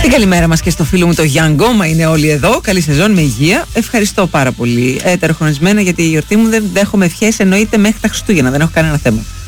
Την καλημέρα μας και στο φίλο μου το Γιάνγκο. Μα είναι όλοι εδώ. Καλή σεζόν με υγεία. Ευχαριστώ πάρα πολύ. Τεροχρονισμένα, γιατί η γιορτή μου δεν δέχομαι ευχές, εννοείται μέχρι τα Χριστούγεννα. Δεν έχω κανένα θέμα.